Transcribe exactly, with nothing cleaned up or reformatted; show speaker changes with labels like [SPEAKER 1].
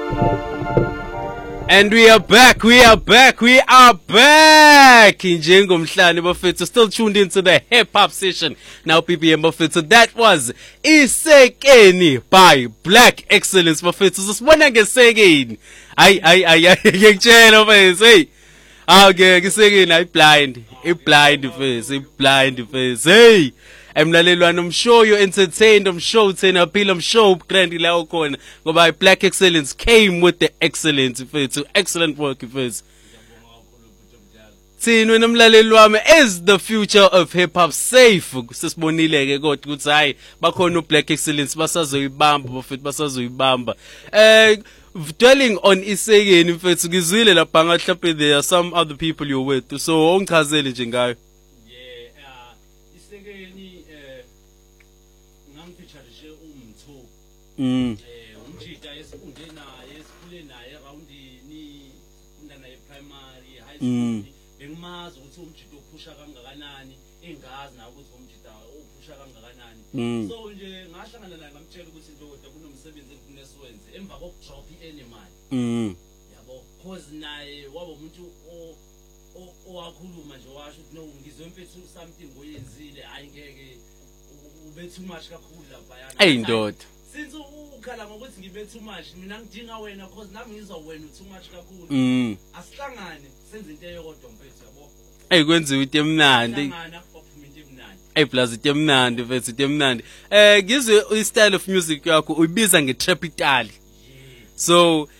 [SPEAKER 1] And we are back, we are back, we are back! Njengomhlane bafethu, still tuned into the hip hop session. Now P P M bafethu, that was Isekeni by Black Excellence bafethu. Sisibona ngesekeni. Ay ay ay ay ngikutshela mfethu, hey. Okay, ngesekeni ay blind. I blind face, I blind face. Hey. Emlalelwana I'm sure you're entertained, I'm sure tena appeal, I'm sure grand la ukhona ngoba Black Excellence came with the excellence mfethu, excellent work mfethu. Thina nomlaleli wami is the future of hip hop safe. Sisibonile ke kodwa ukuthi hayi bakhona uBlack Excellence basazoyibamba mfethu, basazoyibamba. Eh dwelling on Isekeni mfethu ngizwile lapha ngahlaphe there are some other people you're with, so ungichazele nje ngayo.
[SPEAKER 2] Mm. Eh umjita esifunde naye esikhule naye around ni ufunda naye primary high school bengimazi ukuthi umjita ophusha kangakanani engazi na ukuthi umjita ophusha kangakanani so nje ngahlangana naye ngamtshela ukuthi ndoda kunomsebenzi engifuna siwenze emva kokudrop ianimal
[SPEAKER 1] mm
[SPEAKER 2] yabo cause naye waba umuntu owakhuluma nje washo ukuthi no ngizwe mfethu something oyenzile ayingeke ube too much kakhulu lapha yana
[SPEAKER 1] hey ndoda
[SPEAKER 2] since ukhala ngokuthi ngibe too much mina ngidinga wena cause nami ngizwa wena too much kakhulu
[SPEAKER 1] mm
[SPEAKER 2] asihlangane senze into eyodwa mfethu yabo
[SPEAKER 1] hey kwenziwe into emnandi
[SPEAKER 2] ngana kuphuma into emnandi
[SPEAKER 1] hey plus into emnandi mfethu into emnandi eh ngizwe i style of music yakho uyibiza nge trap Italy so